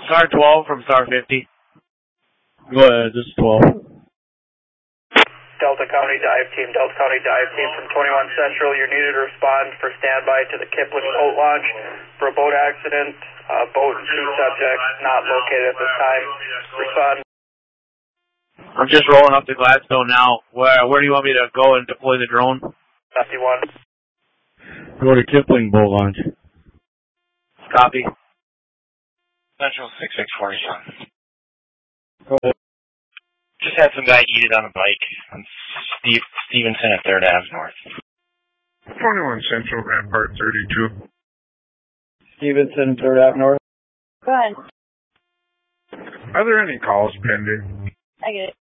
Star 12 from Star 50. Go ahead, this is 12. Delta County Dive Team from 21 Central. You're needed to respond for standby to the Kipling boat launch for a boat accident. Boat and 2 subjects not located at this time. Respond. I'm just rolling up to Gladstone now. Where do you want me to go and deploy the drone? 51. Go to Kipling boat launch. Copy. Central 6647. Go ahead. Just had some guy eat it on a bike on Stevenson at 3rd Ave North. 21 Central, Rampart 32. Stevenson, 3rd Ave North. Go ahead. Are there any calls pending? I get it.